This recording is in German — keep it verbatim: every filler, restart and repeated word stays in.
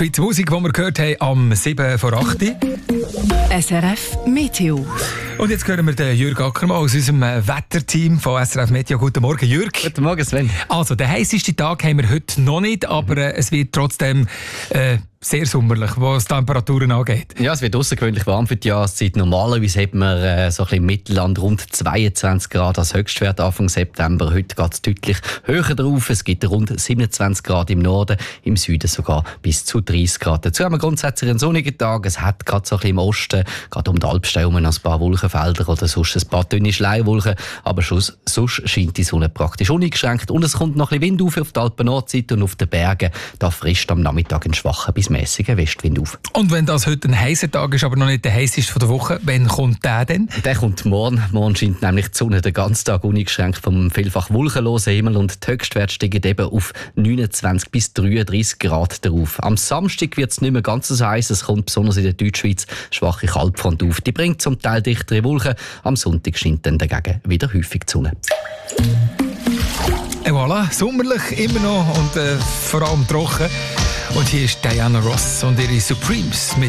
Schweizer Musik, die wir gehört haben am sieben vor acht. S R F Meteo. Und jetzt hören wir den Jürg Ackermann aus unserem Wetterteam von S R F Meteo. Guten Morgen, Jürg. Guten Morgen, Sven. Also, den heisseste Tag haben wir heute noch nicht, aber äh, es wird trotzdem äh, sehr sommerlich, was die Temperaturen angeht. Ja, es wird außergewöhnlich warm für die Jahreszeit. Normalerweise hat man äh, so ein bisschen im Mittelland rund zweiundzwanzig Grad als Höchstwert Anfang September. Heute geht es deutlich höher drauf. Es gibt rund siebenundzwanzig Grad im Norden, im Süden sogar bis zu dreißig Grad. Dazu haben wir grundsätzlich einen sonnigen Tag. Es hat gerade so ein bisschen im Osten, gerade um die Alpsteine herum, ein paar Wolkenfelder oder sonst ein paar dünne Schleiwolken. Aber sonst, sonst scheint die Sonne praktisch uneingeschränkt. Und es kommt noch ein bisschen Wind auf, auf der Alpen-Nordseite und auf den Bergen. Da frischt am Nachmittag ein schwacher bis mäßigen Westwind auf. Und wenn das heute ein heißer Tag ist, aber noch nicht der heißeste der Woche, wann kommt der denn? Der kommt morgen. Morgen scheint nämlich die Sonne den ganzen Tag uneingeschränkt vom vielfach wolkenlosen Himmel und die Höchstwerte steigen eben auf neunundzwanzig bis dreiunddreißig Grad darauf. Am Samstag wird es nicht mehr ganz so heiß. Es kommt besonders in der Deutschschweiz schwache Kaltfront auf. Die bringt zum Teil dichtere Wolken. Am Sonntag scheint dann dagegen wieder häufig die Sonne. Et voilà, sommerlich immer noch und äh, vor allem trocken. Und hier ist Diana Ross und ihre Supremes mit